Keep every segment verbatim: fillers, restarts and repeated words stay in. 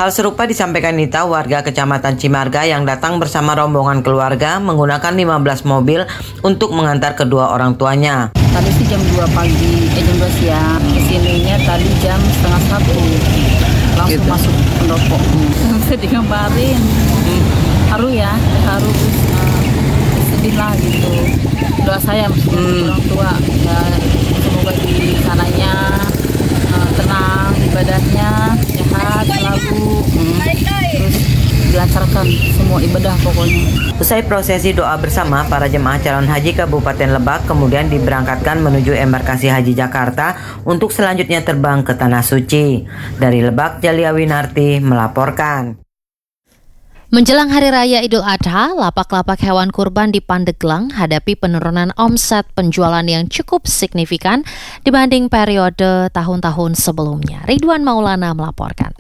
Hal serupa disampaikan Nita, warga Kecamatan Cimarga yang datang bersama rombongan keluarga menggunakan lima belas mobil untuk mengantar kedua orang tuanya. Tadi sih jam dua pagi, eh jam dua siang. Kesininya tadi jam setengah satu. Langsung gitu. Masuk pendopo. Hmm. Sedih ngabarin. Hmm. Haru ya, haru uh, sedih lah gitu. Doa saya hmm. orang tua ya, semoga di sananya uh, tenang ibadahnya, sehat selalu. Hmm. Terus dilancarkan semua ibadah pokoknya. Usai prosesi doa bersama, para jemaah calon haji Kabupaten Lebak kemudian diberangkatkan menuju embarkasi Haji Jakarta untuk selanjutnya terbang ke Tanah Suci. Dari Lebak, Jalia Winarti melaporkan. Menjelang Hari Raya Idul Adha, lapak-lapak hewan kurban di Pandeglang hadapi penurunan omset penjualan yang cukup signifikan dibanding periode tahun-tahun sebelumnya. Ridwan Maulana melaporkan.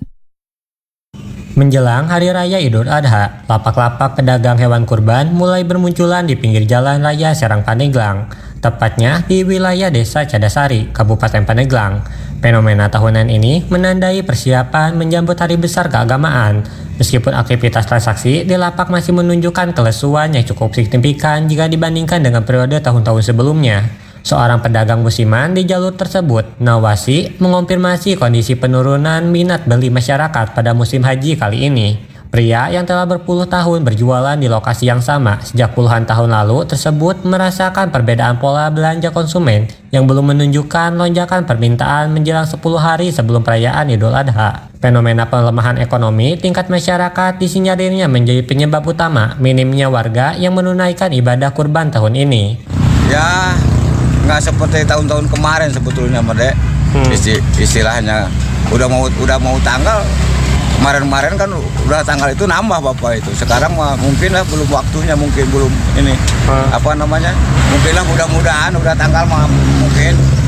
Menjelang Hari Raya Idul Adha, lapak-lapak pedagang hewan kurban mulai bermunculan di pinggir jalan raya Serang Pandeglang, tepatnya di wilayah Desa Cadasari, Kabupaten Pandeglang. Fenomena tahunan ini menandai persiapan menjambut hari besar keagamaan, meskipun aktivitas transaksi di lapak masih menunjukkan kelesuan yang cukup signifikan jika dibandingkan dengan periode tahun-tahun sebelumnya. Seorang pedagang musiman di jalur tersebut, Nawasi, mengonfirmasi kondisi penurunan minat beli masyarakat pada musim haji kali ini. Pria yang telah berpuluh tahun berjualan di lokasi yang sama sejak puluhan tahun lalu tersebut merasakan perbedaan pola belanja konsumen yang belum menunjukkan lonjakan permintaan menjelang sepuluh hari sebelum perayaan Idul Adha. Fenomena pelemahan ekonomi tingkat masyarakat disinyarirnya menjadi penyebab utama minimnya warga yang menunaikan ibadah kurban tahun ini. Ya, nggak seperti tahun-tahun kemarin sebetulnya, Made. Hmm. Istilahnya udah mau udah mau tanggal. Kemarin-kemarin kan udah tanggal itu nambah Bapak itu. Sekarang mah mungkin lah belum waktunya, mungkin belum ini hmm. apa namanya. Mungkin lah mudah-mudahan udah tanggal mah mungkin.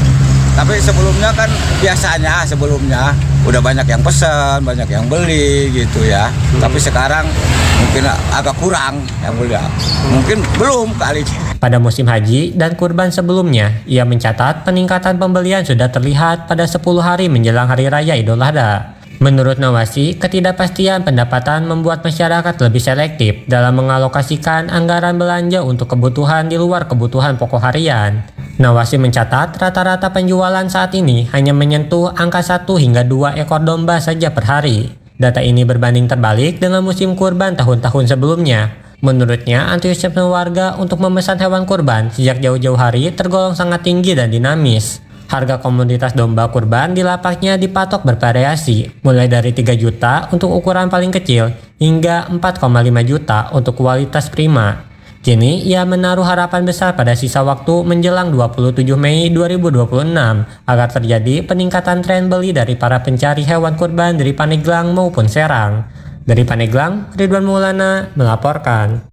Tapi sebelumnya kan biasanya sebelumnya udah banyak yang pesan, banyak yang beli gitu ya. Hmm. Tapi sekarang mungkin agak kurang yang beli. Mungkin belum kali. Pada musim haji dan kurban sebelumnya, ia mencatat peningkatan pembelian sudah terlihat pada sepuluh hari menjelang Hari Raya Idul Adha. Menurut Nawasi, ketidakpastian pendapatan membuat masyarakat lebih selektif dalam mengalokasikan anggaran belanja untuk kebutuhan di luar kebutuhan pokok harian. Nawasi mencatat rata-rata penjualan saat ini hanya menyentuh angka satu hingga dua ekor domba saja per hari. Data ini berbanding terbalik dengan musim kurban tahun-tahun sebelumnya. Menurutnya, antusiasme warga untuk memesan hewan kurban sejak jauh-jauh hari tergolong sangat tinggi dan dinamis. Harga komoditas domba kurban di lapaknya dipatok bervariasi, mulai dari tiga juta untuk ukuran paling kecil hingga empat koma lima juta untuk kualitas prima. Kini ia menaruh harapan besar pada sisa waktu menjelang dua puluh tujuh Mei dua ribu dua puluh enam agar terjadi peningkatan tren beli dari para pencari hewan kurban dari Pandeglang maupun Serang. Dari Pandeglang, Ridwan Maulana melaporkan.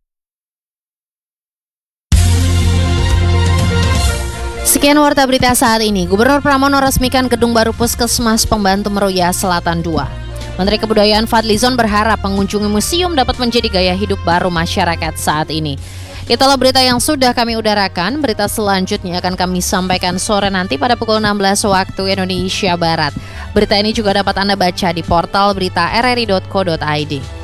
Sekian warta berita saat ini. Gubernur Pramono resmikan gedung baru Puskesmas Pembantu Meruya Selatan dua. Menteri Kebudayaan Fadlizon berharap mengunjungi museum dapat menjadi gaya hidup baru masyarakat saat ini. Itulah berita yang sudah kami udarakan. Berita selanjutnya akan kami sampaikan sore nanti pada pukul enam belas waktu Indonesia Barat. Berita ini juga dapat Anda baca di portal berita r r i dot co dot i d.